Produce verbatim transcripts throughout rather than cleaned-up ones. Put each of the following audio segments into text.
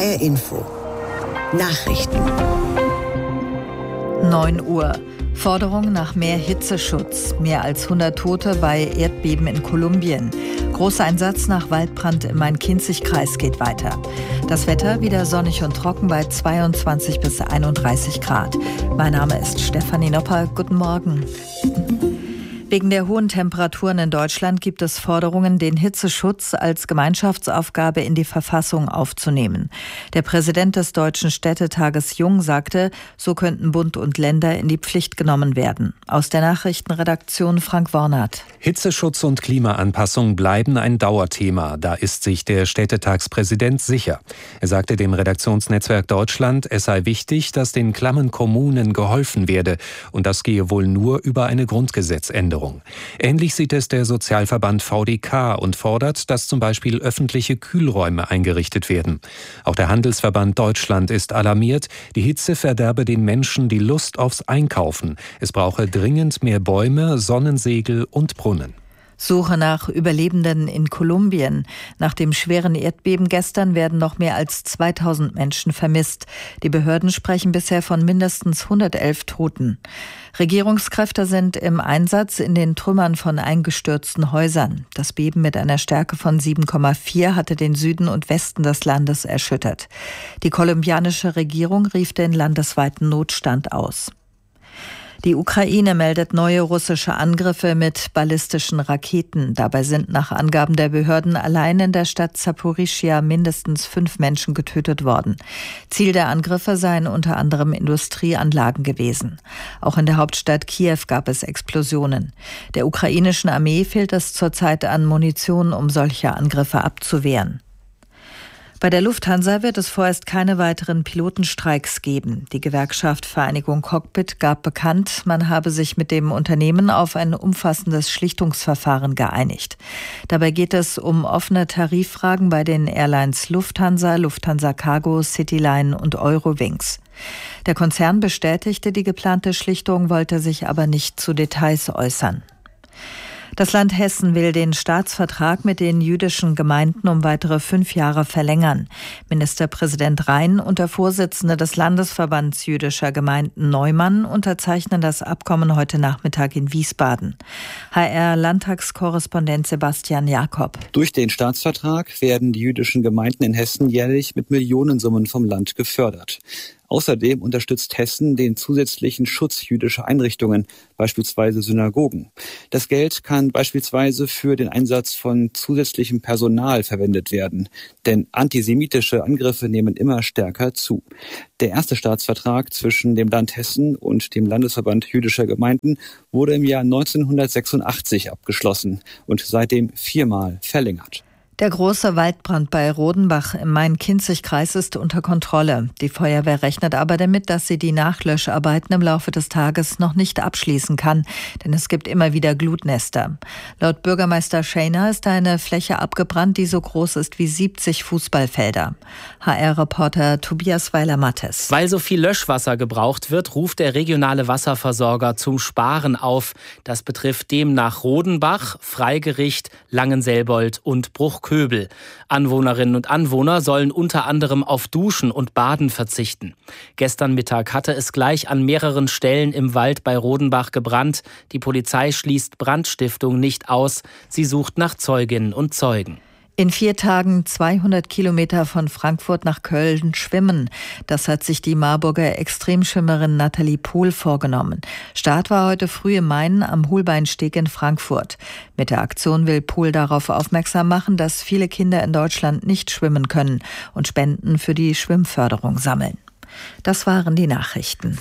R Info. Nachrichten. neun Uhr. Forderung nach mehr Hitzeschutz. Mehr als hundert Tote bei Erdbeben in Kolumbien. Großeinsatz nach Waldbrand im Main-Kinzig-Kreis geht weiter. Das Wetter wieder sonnig und trocken bei zweiundzwanzig bis einunddreißig Grad. Mein Name ist Stefanie Nopper. Guten Morgen. Wegen der hohen Temperaturen in Deutschland gibt es Forderungen, den Hitzeschutz als Gemeinschaftsaufgabe in die Verfassung aufzunehmen. Der Präsident des Deutschen Städtetages Jung sagte, so könnten Bund und Länder in die Pflicht genommen werden. Aus der Nachrichtenredaktion Frank Wornert. Hitzeschutz und Klimaanpassung bleiben ein Dauerthema. Da ist sich der Städtetagspräsident sicher. Er sagte dem Redaktionsnetzwerk Deutschland, es sei wichtig, dass den klammen Kommunen geholfen werde. Und das gehe wohl nur über eine Grundgesetzänderung. Ähnlich sieht es der Sozialverband V D K und fordert, dass zum Beispiel öffentliche Kühlräume eingerichtet werden. Auch der Handelsverband Deutschland ist alarmiert, die Hitze verderbe den Menschen die Lust aufs Einkaufen. Es brauche dringend mehr Bäume, Sonnensegel und Brunnen. Suche nach Überlebenden in Kolumbien. Nach dem schweren Erdbeben gestern werden noch mehr als zweitausend Menschen vermisst. Die Behörden sprechen bisher von mindestens hundertelf Toten. Regierungskräfte sind im Einsatz in den Trümmern von eingestürzten Häusern. Das Beben mit einer Stärke von sieben Komma vier hatte den Süden und Westen des Landes erschüttert. Die kolumbianische Regierung rief den landesweiten Notstand aus. Die Ukraine meldet neue russische Angriffe mit ballistischen Raketen. Dabei sind nach Angaben der Behörden allein in der Stadt Saporischschja mindestens fünf Menschen getötet worden. Ziel der Angriffe seien unter anderem Industrieanlagen gewesen. Auch in der Hauptstadt Kiew gab es Explosionen. Der ukrainischen Armee fehlt es zurzeit an Munition, um solche Angriffe abzuwehren. Bei der Lufthansa wird es vorerst keine weiteren Pilotenstreiks geben. Die Gewerkschaft Vereinigung Cockpit gab bekannt, man habe sich mit dem Unternehmen auf ein umfassendes Schlichtungsverfahren geeinigt. Dabei geht es um offene Tariffragen bei den Airlines Lufthansa, Lufthansa Cargo, Cityline und Eurowings. Der Konzern bestätigte die geplante Schlichtung, wollte sich aber nicht zu Details äußern. Das Land Hessen will den Staatsvertrag mit den jüdischen Gemeinden um weitere fünf Jahre verlängern. Ministerpräsident Rhein und der Vorsitzende des Landesverbands jüdischer Gemeinden Neumann unterzeichnen das Abkommen heute Nachmittag in Wiesbaden. H R-Landtagskorrespondent Sebastian Jakob. Durch den Staatsvertrag werden die jüdischen Gemeinden in Hessen jährlich mit Millionensummen vom Land gefördert. Außerdem unterstützt Hessen den zusätzlichen Schutz jüdischer Einrichtungen, beispielsweise Synagogen. Das Geld kann beispielsweise für den Einsatz von zusätzlichem Personal verwendet werden, denn antisemitische Angriffe nehmen immer stärker zu. Der erste Staatsvertrag zwischen dem Land Hessen und dem Landesverband jüdischer Gemeinden wurde im Jahr neunzehnhundertsechsundachtzig abgeschlossen und seitdem viermal verlängert. Der große Waldbrand bei Rodenbach im Main-Kinzig-Kreis ist unter Kontrolle. Die Feuerwehr rechnet aber damit, dass sie die Nachlöscharbeiten im Laufe des Tages noch nicht abschließen kann, denn es gibt immer wieder Glutnester. Laut Bürgermeister Schäner ist eine Fläche abgebrannt, die so groß ist wie siebzig Fußballfelder. H R-Reporter Tobias Weiler-Mattes. Weil so viel Löschwasser gebraucht wird, ruft der regionale Wasserversorger zum Sparen auf. Das betrifft demnach Rodenbach, Freigericht, Langenselbold und Bruchköbel. Anwohnerinnen und Anwohner sollen unter anderem auf Duschen und Baden verzichten. Gestern Mittag hatte es gleich an mehreren Stellen im Wald bei Rodenbach gebrannt. Die Polizei schließt Brandstiftung nicht aus. Sie sucht nach Zeuginnen und Zeugen. In vier Tagen zweihundert Kilometer von Frankfurt nach Köln schwimmen. Das hat sich die Marburger Extremschwimmerin Nathalie Pohl vorgenommen. Start war heute früh im Main am Holbeinsteg in Frankfurt. Mit der Aktion will Pohl darauf aufmerksam machen, dass viele Kinder in Deutschland nicht schwimmen können und Spenden für die Schwimmförderung sammeln. Das waren die Nachrichten.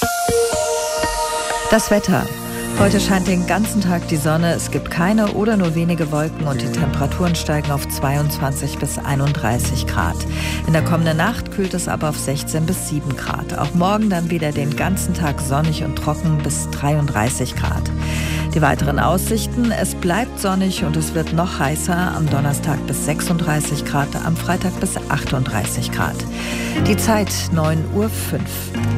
Das Wetter. Heute scheint den ganzen Tag die Sonne, es gibt keine oder nur wenige Wolken und die Temperaturen steigen auf zweiundzwanzig bis einunddreißig Grad. In der kommenden Nacht kühlt es ab auf sechzehn bis sieben Grad. Auch morgen dann wieder den ganzen Tag sonnig und trocken bis dreiunddreißig Grad. Die weiteren Aussichten: Es bleibt sonnig und es wird noch heißer. Am Donnerstag bis sechsunddreißig Grad, am Freitag bis achtunddreißig Grad. Die Zeit neun Uhr fünf. Das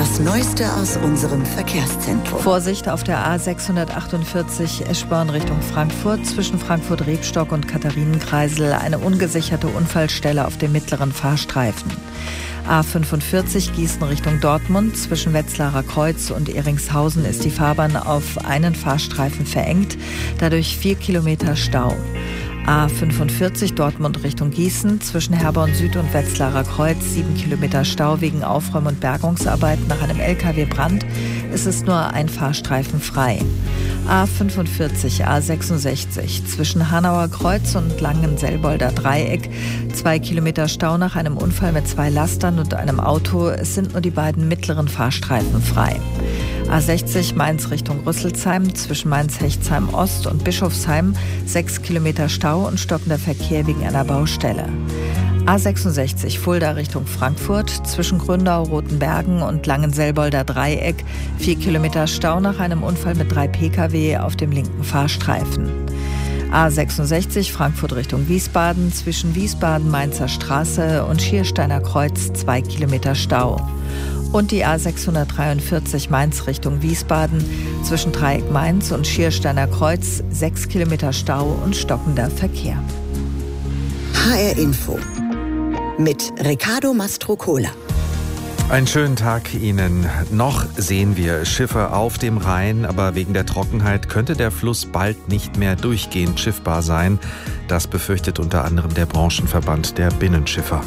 Das Neueste aus unserem Verkehrszentrum. Vorsicht auf der A sechshundertachtundvierzig Eschborn Richtung Frankfurt. Zwischen Frankfurt-Rebstock und Katharinenkreisel eine ungesicherte Unfallstelle auf dem mittleren Fahrstreifen. A fünfundvierzig Gießen Richtung Dortmund. Zwischen Wetzlarer Kreuz und Eringshausen ist die Fahrbahn auf einen Fahrstreifen verengt. Dadurch vier Kilometer Stau. A fünfundvierzig Dortmund Richtung Gießen, zwischen Herborn Süd und Wetzlarer Kreuz sieben Kilometer Stau wegen Aufräum- und Bergungsarbeiten nach einem L K W-Brand. Es ist nur ein Fahrstreifen frei. A fünfundvierzig A sechsundsechzig zwischen Hanauer Kreuz und Langenselbolder Dreieck. Zwei Kilometer Stau nach einem Unfall mit zwei Lastern und einem Auto. Es sind nur die beiden mittleren Fahrstreifen frei. A sechzig Mainz Richtung Rüsselsheim, zwischen Mainz-Hechtsheim Ost und Bischofsheim sechs Kilometer Stau und stockender Verkehr wegen einer Baustelle. A sechsundsechzig Fulda Richtung Frankfurt, zwischen Gründau, Rotenbergen und Langenselbolder Dreieck vier Kilometer Stau nach einem Unfall mit drei Pkw auf dem linken Fahrstreifen. A sechsundsechzig Frankfurt Richtung Wiesbaden, zwischen Wiesbaden-Mainzer Straße und Schiersteiner Kreuz zwei Kilometer Stau. Und die A sechshundertdreiundvierzig Mainz Richtung Wiesbaden, zwischen Dreieck Mainz und Schiersteiner Kreuz sechs Kilometer Stau und stockender Verkehr. H R Info mit Riccardo Mastrocola. Einen schönen Tag Ihnen. Noch sehen wir Schiffe auf dem Rhein, aber wegen der Trockenheit könnte der Fluss bald nicht mehr durchgehend schiffbar sein. Das befürchtet unter anderem der Branchenverband der Binnenschiffer.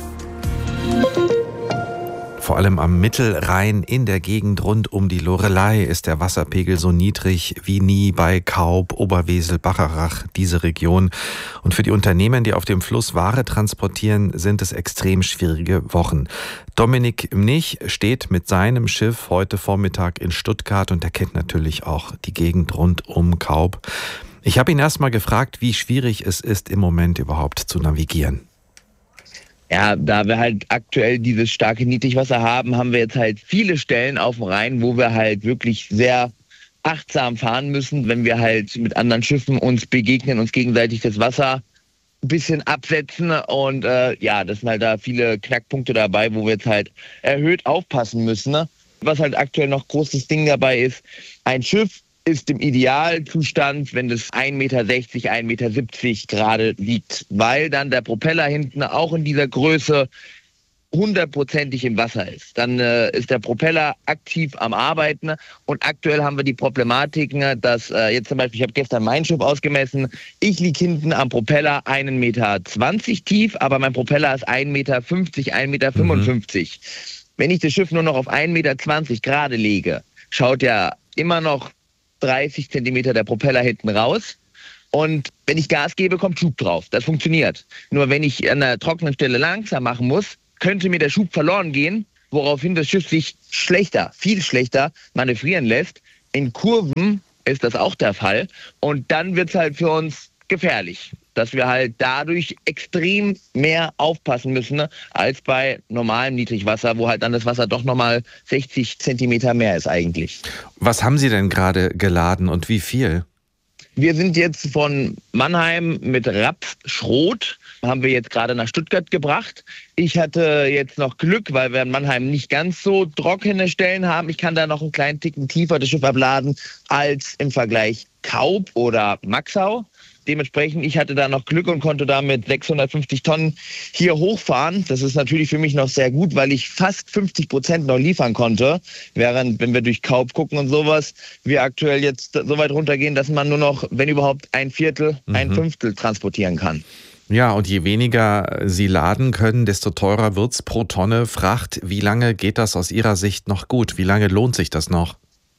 Vor allem am Mittelrhein in der Gegend rund um die Loreley ist der Wasserpegel so niedrig wie nie bei Kaub, Oberwesel, Bacharach, diese Region. Und für die Unternehmen, die auf dem Fluss Ware transportieren, sind es extrem schwierige Wochen. Dominik Mnich steht mit seinem Schiff heute Vormittag in Stuttgart und er kennt natürlich auch die Gegend rund um Kaub. Ich habe ihn erst mal gefragt, wie schwierig es ist, im Moment überhaupt zu navigieren. Ja, da wir halt aktuell dieses starke Niedrigwasser haben, haben wir jetzt halt viele Stellen auf dem Rhein, wo wir halt wirklich sehr achtsam fahren müssen, wenn wir halt mit anderen Schiffen uns begegnen, uns gegenseitig das Wasser ein bisschen absetzen. Und äh, ja, das sind halt da viele Knackpunkte dabei, wo wir jetzt halt erhöht aufpassen müssen. Ne? Was halt aktuell noch großes Ding dabei ist, ein Schiff ist im Idealzustand, wenn es ein Meter sechzig, ein Meter siebzig gerade liegt, weil dann der Propeller hinten auch in dieser Größe hundertprozentig im Wasser ist. Dann äh, ist der Propeller aktiv am Arbeiten und aktuell haben wir die Problematik, dass äh, jetzt zum Beispiel, ich habe gestern mein Schiff ausgemessen, ich liege hinten am Propeller einen Meter zwanzig tief, aber mein Propeller ist ein Meter fünfzig, ein Meter fünfundfünfzig. Mhm. Wenn ich das Schiff nur noch auf ein Meter zwanzig gerade lege, schaut ja immer noch dreißig Zentimeter der Propeller hinten raus. Und wenn ich Gas gebe, kommt Schub drauf. Das funktioniert. Nur wenn ich an einer trockenen Stelle langsam machen muss, könnte mir der Schub verloren gehen, woraufhin das Schiff sich schlechter, viel schlechter manövrieren lässt. In Kurven ist das auch der Fall. Und dann wird es halt für uns gefährlich, dass wir halt dadurch extrem mehr aufpassen müssen, ne, als bei normalem Niedrigwasser, wo halt dann das Wasser doch nochmal sechzig Zentimeter mehr ist eigentlich. Was haben Sie denn gerade geladen und wie viel? Wir sind jetzt von Mannheim mit Rapsschrot, haben wir jetzt gerade nach Stuttgart gebracht. Ich hatte jetzt noch Glück, weil wir in Mannheim nicht ganz so trockene Stellen haben. Ich kann da noch einen kleinen Ticken tiefer das Schiff abladen als im Vergleich Kaub oder Maxau. Dementsprechend, ich hatte da noch Glück und konnte da mit sechshundertfünfzig Tonnen hier hochfahren. Das ist natürlich für mich noch sehr gut, weil ich fast fünfzig Prozent noch liefern konnte. Während, wenn wir durch Kaub gucken und sowas, wir aktuell jetzt so weit runtergehen, dass man nur noch, wenn überhaupt, ein Viertel, mhm. ein Fünftel transportieren kann. Ja, und je weniger Sie laden können, desto teurer wird's pro Tonne Fracht. Wie lange geht das aus Ihrer Sicht noch gut? Wie lange lohnt sich das noch?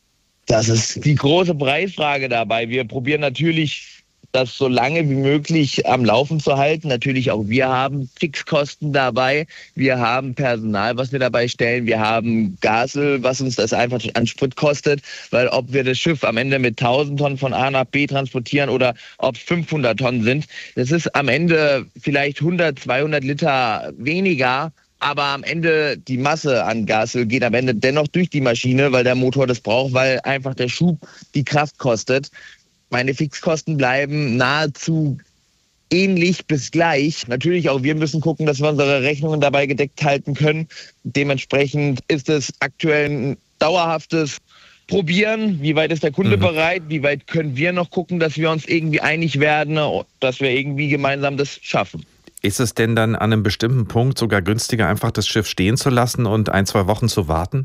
Das ist die große Preisfrage dabei. Wir probieren natürlich, das so lange wie möglich am Laufen zu halten. Natürlich auch wir haben Fixkosten dabei. Wir haben Personal, was wir dabei stellen. Wir haben Gasel, was uns das einfach an Sprit kostet. Weil ob wir das Schiff am Ende mit tausend Tonnen von A nach B transportieren oder ob es fünfhundert Tonnen sind, das ist am Ende vielleicht hundert, zweihundert Liter weniger. Aber am Ende die Masse an Gasöl geht am Ende dennoch durch die Maschine, weil der Motor das braucht, weil einfach der Schub die Kraft kostet. Meine Fixkosten bleiben nahezu ähnlich bis gleich. Natürlich auch wir müssen gucken, dass wir unsere Rechnungen dabei gedeckt halten können. Dementsprechend ist es aktuell ein dauerhaftes Probieren. Wie weit ist der Kunde mhm. bereit? Wie weit können wir noch gucken, dass wir uns irgendwie einig werden, dass wir irgendwie gemeinsam das schaffen? Ist es denn dann an einem bestimmten Punkt sogar günstiger, einfach das Schiff stehen zu lassen und ein, zwei Wochen zu warten?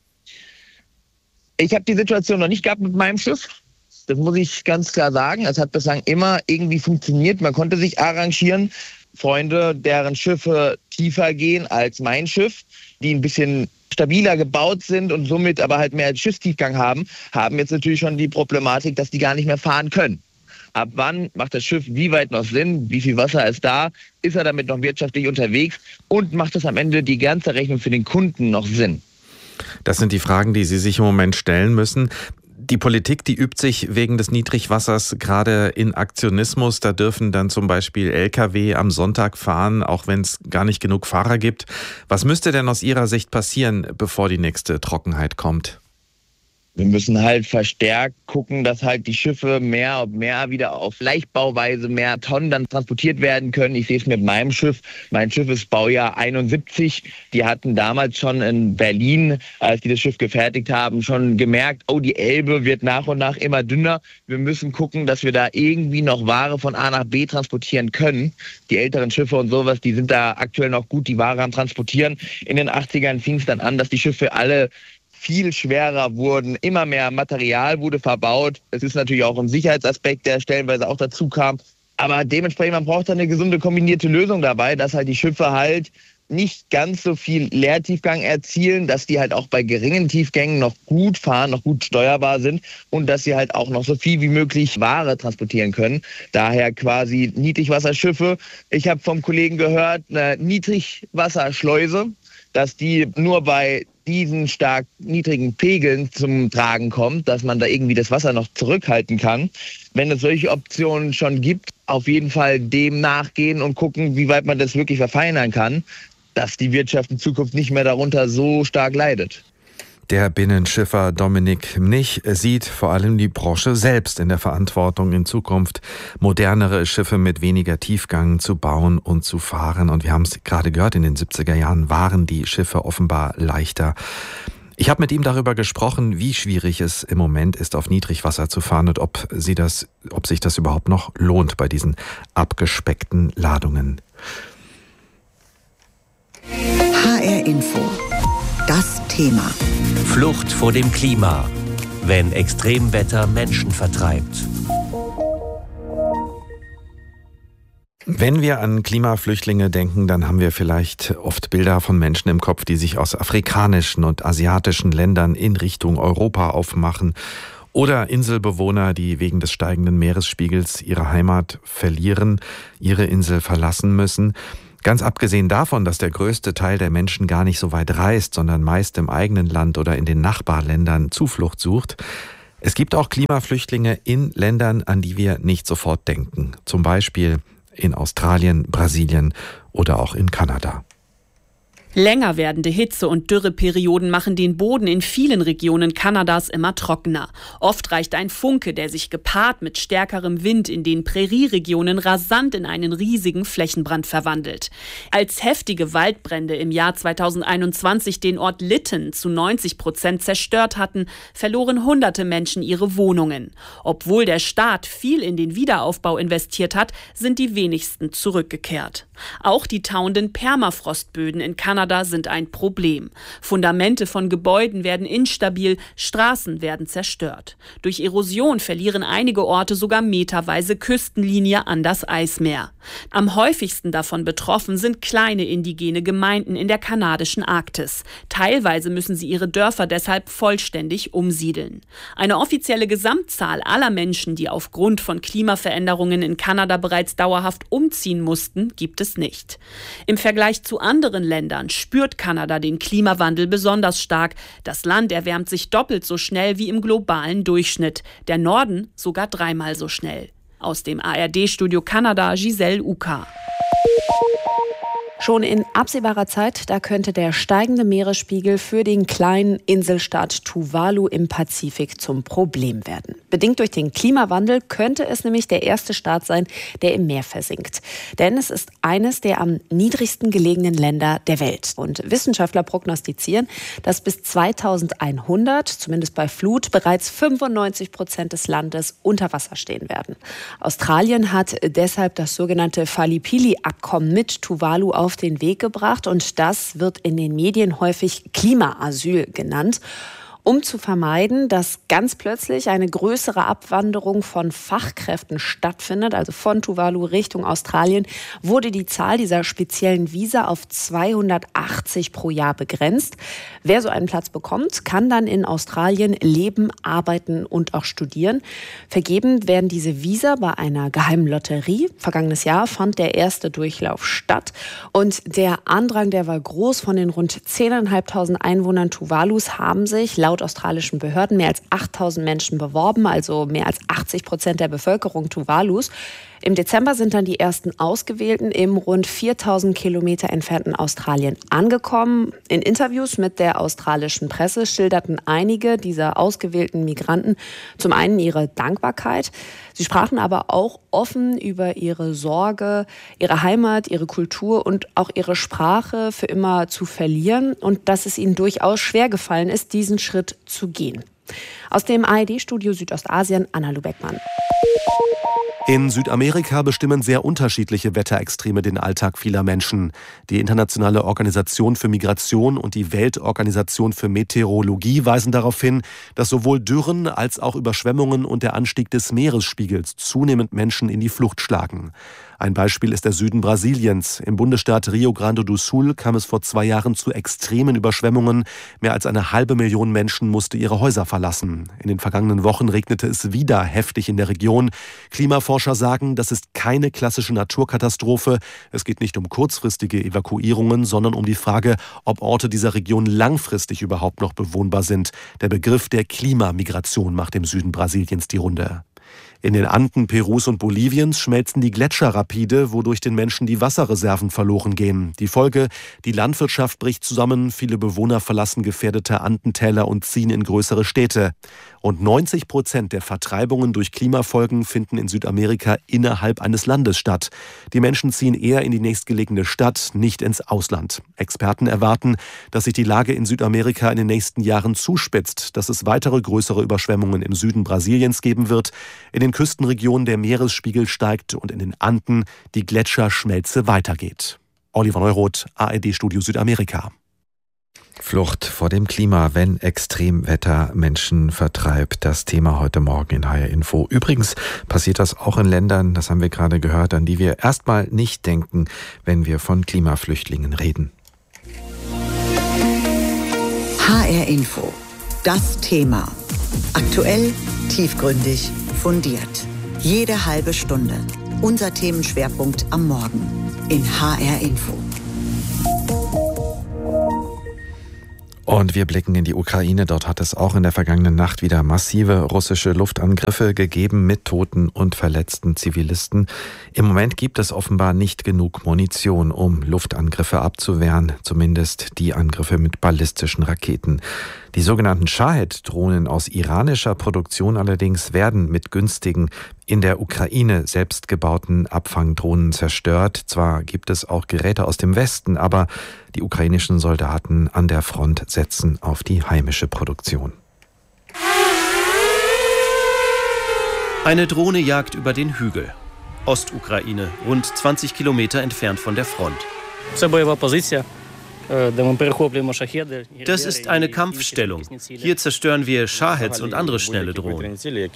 Ich habe die Situation noch nicht gehabt mit meinem Schiff. Das muss ich ganz klar sagen. Es hat bislang immer irgendwie funktioniert. Man konnte sich arrangieren. Freunde, deren Schiffe tiefer gehen als mein Schiff, die ein bisschen stabiler gebaut sind und somit aber halt mehr Schiffstiefgang haben, haben jetzt natürlich schon die Problematik, dass die gar nicht mehr fahren können. Ab wann macht das Schiff wie weit noch Sinn? Wie viel Wasser ist da? Ist er damit noch wirtschaftlich unterwegs? Und macht es am Ende die ganze Rechnung für den Kunden noch Sinn? Das sind die Fragen, die Sie sich im Moment stellen müssen. Die Politik, die übt sich wegen des Niedrigwassers gerade in Aktionismus. Da dürfen dann zum Beispiel L K W am Sonntag fahren, auch wenn es gar nicht genug Fahrer gibt. Was müsste denn aus Ihrer Sicht passieren, bevor die nächste Trockenheit kommt? Wir müssen halt verstärkt gucken, dass halt die Schiffe mehr und mehr wieder auf Leichtbauweise mehr Tonnen dann transportiert werden können. Ich sehe es mit meinem Schiff. Mein Schiff ist Baujahr einundsiebzig. Die hatten damals schon in Berlin, als die das Schiff gefertigt haben, schon gemerkt, oh, die Elbe wird nach und nach immer dünner. Wir müssen gucken, dass wir da irgendwie noch Ware von A nach B transportieren können. Die älteren Schiffe und sowas, die sind da aktuell noch gut, die Ware am Transportieren. In den achtzigern fing es dann an, dass die Schiffe alle viel schwerer wurden, immer mehr Material wurde verbaut. Es ist natürlich auch ein Sicherheitsaspekt, der stellenweise auch dazu kam. Aber dementsprechend, man braucht da eine gesunde kombinierte Lösung dabei, dass halt die Schiffe halt nicht ganz so viel Leertiefgang erzielen, dass die halt auch bei geringen Tiefgängen noch gut fahren, noch gut steuerbar sind und dass sie halt auch noch so viel wie möglich Ware transportieren können. Daher quasi Niedrigwasserschiffe. Ich habe vom Kollegen gehört, eine Niedrigwasserschleuse, dass die nur bei diesen stark niedrigen Pegeln zum Tragen kommt, dass man da irgendwie das Wasser noch zurückhalten kann. Wenn es solche Optionen schon gibt, auf jeden Fall dem nachgehen und gucken, wie weit man das wirklich verfeinern kann, dass die Wirtschaft in Zukunft nicht mehr darunter so stark leidet. Der Binnenschiffer Dominik Mnich sieht vor allem die Branche selbst in der Verantwortung, in Zukunft modernere Schiffe mit weniger Tiefgang zu bauen und zu fahren. Und wir haben es gerade gehört, in den siebziger Jahren waren die Schiffe offenbar leichter. Ich habe mit ihm darüber gesprochen, wie schwierig es im Moment ist, auf Niedrigwasser zu fahren und ob sie das, ob sich das überhaupt noch lohnt bei diesen abgespeckten Ladungen. H R Info. Das Thema. Flucht vor dem Klima, wenn Extremwetter Menschen vertreibt. Wenn wir an Klimaflüchtlinge denken, dann haben wir vielleicht oft Bilder von Menschen im Kopf, die sich aus afrikanischen und asiatischen Ländern in Richtung Europa aufmachen. Oder Inselbewohner, die wegen des steigenden Meeresspiegels ihre Heimat verlieren, ihre Insel verlassen müssen. Ganz abgesehen davon, dass der größte Teil der Menschen gar nicht so weit reist, sondern meist im eigenen Land oder in den Nachbarländern Zuflucht sucht. Es gibt auch Klimaflüchtlinge in Ländern, an die wir nicht sofort denken. Zum Beispiel in Australien, Brasilien oder auch in Kanada. Länger werdende Hitze- und Dürreperioden machen den Boden in vielen Regionen Kanadas immer trockener. Oft reicht ein Funke, der sich gepaart mit stärkerem Wind in den Prärieregionen rasant in einen riesigen Flächenbrand verwandelt. Als heftige Waldbrände im Jahr zweitausendeinundzwanzig den Ort Lytton zu neunzig Prozent zerstört hatten, verloren hunderte Menschen ihre Wohnungen. Obwohl der Staat viel in den Wiederaufbau investiert hat, sind die wenigsten zurückgekehrt. Auch die tauenden Permafrostböden in Kanada sind ein Problem. Fundamente von Gebäuden werden instabil, Straßen werden zerstört. Durch Erosion verlieren einige Orte sogar meterweise Küstenlinie an das Eismeer. Am häufigsten davon betroffen sind kleine indigene Gemeinden in der kanadischen Arktis. Teilweise müssen sie ihre Dörfer deshalb vollständig umsiedeln. Eine offizielle Gesamtzahl aller Menschen, die aufgrund von Klimaveränderungen in Kanada bereits dauerhaft umziehen mussten, gibt es nicht. Im Vergleich zu anderen Ländern spürt Kanada den Klimawandel besonders stark. Das Land erwärmt sich doppelt so schnell wie im globalen Durchschnitt. Der Norden sogar dreimal so schnell. Aus dem A R D-Studio Kanada, Giselle Uka. Schon in absehbarer Zeit, da könnte der steigende Meeresspiegel für den kleinen Inselstaat Tuvalu im Pazifik zum Problem werden. Bedingt durch den Klimawandel könnte es nämlich der erste Staat sein, der im Meer versinkt. Denn es ist eines der am niedrigsten gelegenen Länder der Welt. Und Wissenschaftler prognostizieren, dass bis zweitausendeinhundert, zumindest bei Flut, bereits fünfundneunzig Prozent des Landes unter Wasser stehen werden. Australien hat deshalb das sogenannte Fallipili-Abkommen mit Tuvalu auf den Weg gebracht und das wird in den Medien häufig Klimaasyl genannt. Um zu vermeiden, dass ganz plötzlich eine größere Abwanderung von Fachkräften stattfindet, also von Tuvalu Richtung Australien, wurde die Zahl dieser speziellen Visa auf zweihundertachtzig pro Jahr begrenzt. Wer so einen Platz bekommt, kann dann in Australien leben, arbeiten und auch studieren. Vergeben werden diese Visa bei einer geheimen Lotterie. Vergangenes Jahr fand der erste Durchlauf statt und der Andrang, der war groß. Von den rund zehntausendfünfhundert Einwohnern Tuvalus haben sich laut australischen Behörden mehr als achttausend Menschen beworben, also mehr als achtzig Prozent der Bevölkerung Tuvalus. Im Dezember sind dann die ersten Ausgewählten im rund viertausend Kilometer entfernten Australien angekommen. In Interviews mit der australischen Presse schilderten einige dieser ausgewählten Migranten zum einen ihre Dankbarkeit. Sie sprachen aber auch offen über ihre Sorge, ihre Heimat, ihre Kultur und auch ihre Sprache für immer zu verlieren und dass es ihnen durchaus schwer gefallen ist, diesen Schritt zu gehen. Aus dem A R D-Studio Südostasien, Anna Lubeckmann. In Südamerika bestimmen sehr unterschiedliche Wetterextreme den Alltag vieler Menschen. Die Internationale Organisation für Migration und die Weltorganisation für Meteorologie weisen darauf hin, dass sowohl Dürren als auch Überschwemmungen und der Anstieg des Meeresspiegels zunehmend Menschen in die Flucht schlagen. Ein Beispiel ist der Süden Brasiliens. Im Bundesstaat Rio Grande do Sul kam es vor zwei Jahren zu extremen Überschwemmungen. Mehr als eine halbe Million Menschen musste ihre Häuser verlassen. In den vergangenen Wochen regnete es wieder heftig in der Region. Klimaforscher sagen, das ist keine klassische Naturkatastrophe. Es geht nicht um kurzfristige Evakuierungen, sondern um die Frage, ob Orte dieser Region langfristig überhaupt noch bewohnbar sind. Der Begriff der Klimamigration macht im Süden Brasiliens die Runde. In den Anden Perus und Boliviens schmelzen die Gletscher rapide, wodurch den Menschen die Wasserreserven verloren gehen. Die Folge: die Landwirtschaft bricht zusammen, viele Bewohner verlassen gefährdete Andentäler und ziehen in größere Städte. Und neunzig Prozent der Vertreibungen durch Klimafolgen finden in Südamerika innerhalb eines Landes statt. Die Menschen ziehen eher in die nächstgelegene Stadt, nicht ins Ausland. Experten erwarten, dass sich die Lage in Südamerika in den nächsten Jahren zuspitzt, dass es weitere größere Überschwemmungen im Süden Brasiliens geben wird, in den Küstenregionen der Meeresspiegel steigt und in den Anden die Gletscherschmelze weitergeht. Oliver Neuroth, A R D-Studio Südamerika. Flucht vor dem Klima, wenn Extremwetter Menschen vertreibt. Das Thema heute Morgen in H R Info. Übrigens passiert das auch in Ländern, das haben wir gerade gehört, an die wir erstmal nicht denken, wenn wir von Klimaflüchtlingen reden. H R Info. Das Thema. Aktuell, tiefgründig, fundiert. Jede halbe Stunde. Unser Themenschwerpunkt am Morgen in H R Info. Und wir blicken in die Ukraine. Dort hat es auch in der vergangenen Nacht wieder massive russische Luftangriffe gegeben mit toten und verletzten Zivilisten. Im Moment gibt es offenbar nicht genug Munition, um Luftangriffe abzuwehren, zumindest die Angriffe mit ballistischen Raketen. Die sogenannten Shahed-Drohnen aus iranischer Produktion allerdings werden mit günstigen, in der Ukraine selbst gebauten Abfangdrohnen zerstört. Zwar gibt es auch Geräte aus dem Westen, aber die ukrainischen Soldaten an der Front setzen auf die heimische Produktion. Eine Drohne jagt über den Hügel. Ostukraine, rund zwanzig Kilometer entfernt von der Front. Das ist eine Kampfstellung. Hier zerstören wir Shaheds und andere schnelle Drohnen,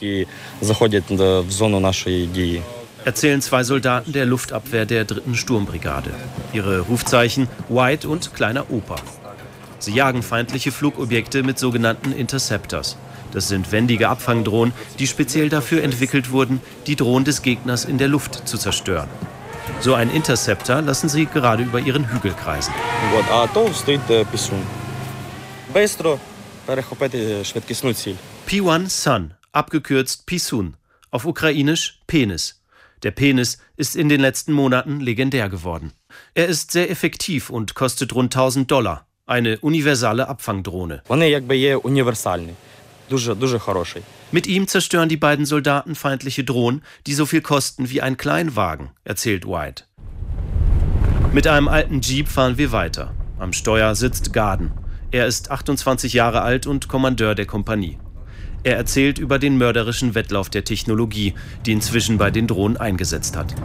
erzählen zwei Soldaten der Luftabwehr der dritten Sturmbrigade. Ihre Rufzeichen White und Kleiner Opa. Sie jagen feindliche Flugobjekte mit sogenannten Interceptors. Das sind wendige Abfangdrohnen, die speziell dafür entwickelt wurden, die Drohnen des Gegners in der Luft zu zerstören. So ein Interceptor lassen sie gerade über ihren Hügel kreisen. P eins Sun, abgekürzt Pisun, auf ukrainisch Penis. Der Penis ist in den letzten Monaten legendär geworden. Er ist sehr effektiv und kostet rund tausend Dollar. Eine universale Abfangdrohne. Mit ihm zerstören die beiden Soldaten feindliche Drohnen, die so viel kosten wie ein Kleinwagen, erzählt White. Mit einem alten Jeep fahren wir weiter. Am Steuer sitzt Garden. Er ist achtundzwanzig Jahre alt und Kommandeur der Kompanie. Er erzählt über den mörderischen Wettlauf der Technologie, die inzwischen bei den Drohnen eingesetzt hat.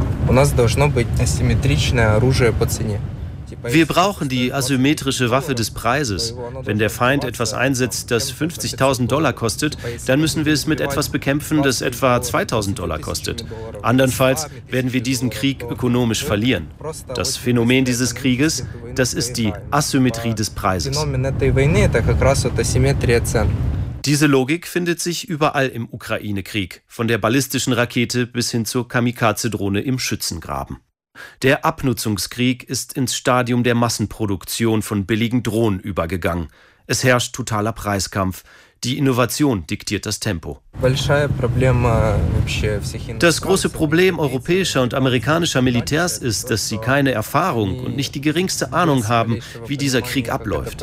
Wir brauchen die asymmetrische Waffe des Preises. Wenn der Feind etwas einsetzt, das fünfzigtausend Dollar kostet, dann müssen wir es mit etwas bekämpfen, das etwa zweitausend Dollar kostet. Andernfalls werden wir diesen Krieg ökonomisch verlieren. Das Phänomen dieses Krieges, das ist die Asymmetrie des Preises. Diese Logik findet sich überall im Ukraine-Krieg, von der ballistischen Rakete bis hin zur Kamikaze-Drohne im Schützengraben. Der Abnutzungskrieg ist ins Stadium der Massenproduktion von billigen Drohnen übergegangen. Es herrscht totaler Preiskampf. Die Innovation diktiert das Tempo. Das große Problem europäischer und amerikanischer Militärs ist, dass sie keine Erfahrung und nicht die geringste Ahnung haben, wie dieser Krieg abläuft.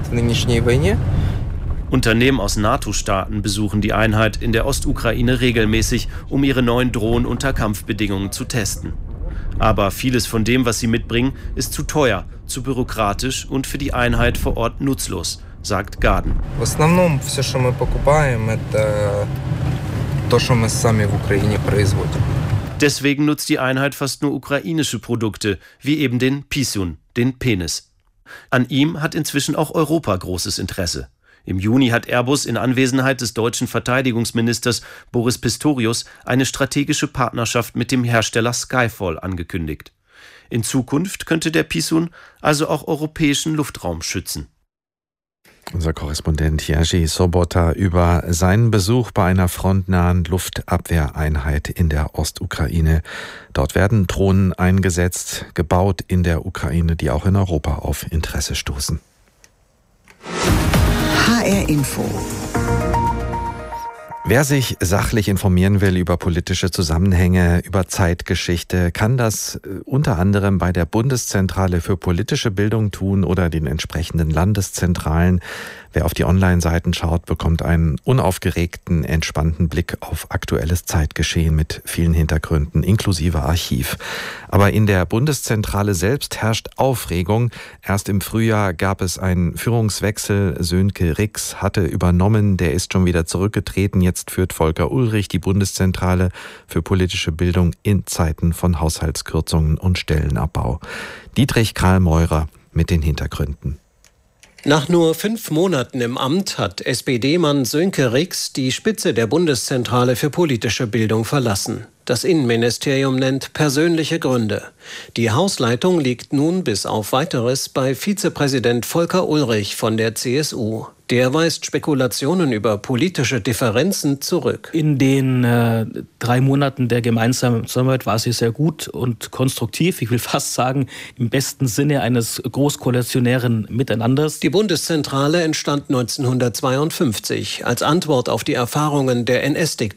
Unternehmen aus NATO-Staaten besuchen die Einheit in der Ostukraine regelmäßig, um ihre neuen Drohnen unter Kampfbedingungen zu testen. Aber vieles von dem, was sie mitbringen, ist zu teuer, zu bürokratisch und für die Einheit vor Ort nutzlos, sagt Garden. Deswegen nutzt die Einheit fast nur ukrainische Produkte, wie eben den Pisun, den Penis. An ihm hat inzwischen auch Europa großes Interesse. Im Juni hat Airbus in Anwesenheit des deutschen Verteidigungsministers Boris Pistorius eine strategische Partnerschaft mit dem Hersteller Skyfall angekündigt. In Zukunft könnte der Pisun also auch europäischen Luftraum schützen. Unser Korrespondent Jerzy Sobota über seinen Besuch bei einer frontnahen Luftabwehreinheit in der Ostukraine. Dort werden Drohnen eingesetzt, gebaut in der Ukraine, die auch in Europa auf Interesse stoßen. H R Info. Wer sich sachlich informieren will über politische Zusammenhänge, über Zeitgeschichte, kann das unter anderem bei der Bundeszentrale für politische Bildung tun oder den entsprechenden Landeszentralen. Wer auf die Online-Seiten schaut, bekommt einen unaufgeregten, entspannten Blick auf aktuelles Zeitgeschehen mit vielen Hintergründen, inklusive Archiv. Aber in der Bundeszentrale selbst herrscht Aufregung. Erst im Frühjahr gab es einen Führungswechsel. Sönke Rix hatte übernommen, der ist schon wieder zurückgetreten. Jetzt führt Volker Ulrich die Bundeszentrale für politische Bildung in Zeiten von Haushaltskürzungen und Stellenabbau. Dietrich Karl-Meurer mit den Hintergründen. Nach nur fünf Monaten im Amt hat S P D-Mann Sönke Rix die Spitze der Bundeszentrale für politische Bildung verlassen. Das Innenministerium nennt persönliche Gründe. Die Hausleitung liegt nun bis auf Weiteres bei Vizepräsident Volker Ulrich von der C S U. Der weist Spekulationen über politische Differenzen zurück. In den äh, drei Monaten der gemeinsamen Zusammenarbeit war sie sehr gut und konstruktiv. Ich will fast sagen, im besten Sinne eines großkoalitionären Miteinanders. Die Bundeszentrale entstand neunzehnhundertzweiundfünfzig als Antwort auf die Erfahrungen der N S-Diktatur.